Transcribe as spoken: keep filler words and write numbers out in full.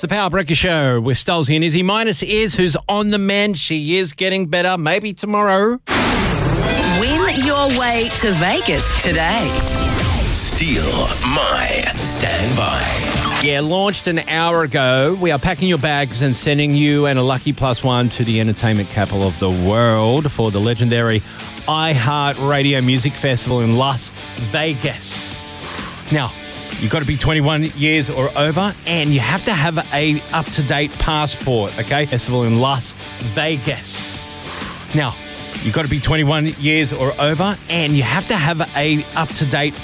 the Power Breaker Show with Stolzy and Izzy. Minus is who's on the mend. She is getting better. Maybe tomorrow. Win your way to Vegas today. Steal my standby. Yeah, launched an hour ago. We are packing your bags and sending you and a lucky plus one to the entertainment capital of the world for the legendary iHeartRadio Music Festival in Las Vegas. Now, you've got to be twenty-one years or over, and you have to have a up-to-date passport, okay? Festival in Las Vegas. Now, you've got to be twenty-one years or over, and you have to have a up-to-date